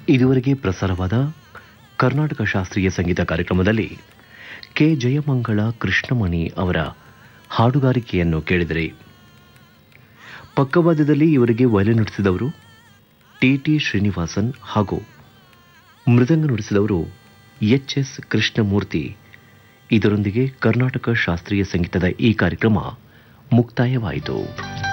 ಇದುವರೆಗೆ ಪ್ರಸಾರವಾದ ಕರ್ನಾಟಕ ಶಾಸ್ತ್ರೀಯ ಸಂಗೀತ ಕಾರ್ಯಕ್ರಮದಲ್ಲಿ ಕೆ ಜಯಮಂಗಳ ಕೃಷ್ಣಮಣಿ ಅವರ ಹಾಡುಗಾರಿಕೆಯನ್ನು ಕೇಳಿದರೆ, ಪಕ್ಕವಾದ್ಯದಲ್ಲಿ ಇವರಿಗೆ ವಯಲಿನ್ ನುಡಿಸಿದವರು ಟಿ ಶ್ರೀನಿವಾಸನ್ ಹಾಗೂ ಮೃದಂಗ ನುಡಿಸಿದವರು ಎಚ್ ಕೃಷ್ಣಮೂರ್ತಿ. ಇದರೊಂದಿಗೆ ಕರ್ನಾಟಕ ಶಾಸ್ತ್ರೀಯ ಸಂಗೀತದ ಈ ಕಾರ್ಯಕ್ರಮ ಮುಕ್ತಾಯವಾಯಿತು.